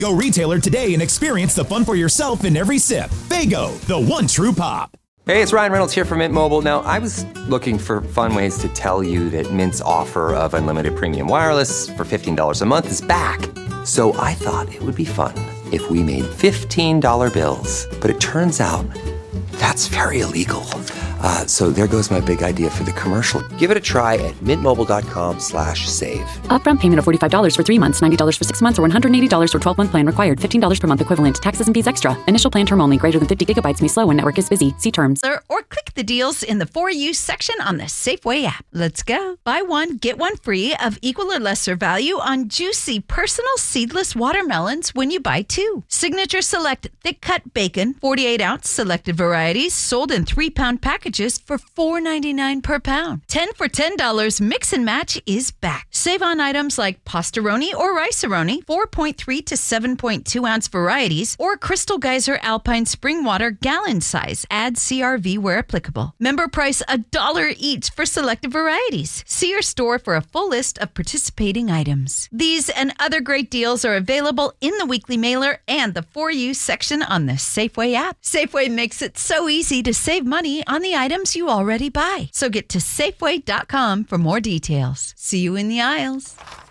Go retailer today and experience the fun for yourself in every sip. Faygo, the one true pop. Hey, it's Ryan Reynolds here from Mint Mobile. Now, I was looking for fun ways to tell you that Mint's offer of unlimited premium wireless for $15 a month is back. So I thought it would be fun if we made $15 bills. But it turns out that's very illegal. So there goes my big idea for the commercial. Give it a try at mintmobile.com/save. Upfront payment of $45 for 3 months, $90 for 6 months, or $180 for 12-month plan required. $15 per month equivalent. Taxes and fees extra. Initial plan term only. Greater than 50 gigabytes may slow when network is busy. See terms. Or click the deals in the For You section on the Safeway app. Let's go. Buy one, get one free of equal or lesser value on juicy personal seedless watermelons when you buy two. Signature Select Thick Cut Bacon, 48-ounce selected varieties, sold in 3-pound packages for $4.99 per pound. 10 for $10 mix and match is back. Save on items like pastaroni or rice-a-roni, 4.3 to 7.2 ounce varieties, or Crystal Geyser Alpine Spring Water gallon size. Add CRV where applicable. Member price $1 each for selected varieties. See your store for a full list of participating items. These and other great deals are available in the weekly mailer and the For You section on the Safeway app. Safeway makes it so easy to save money on the items you already buy. So get to Safeway.com for more details. See you in the aisles.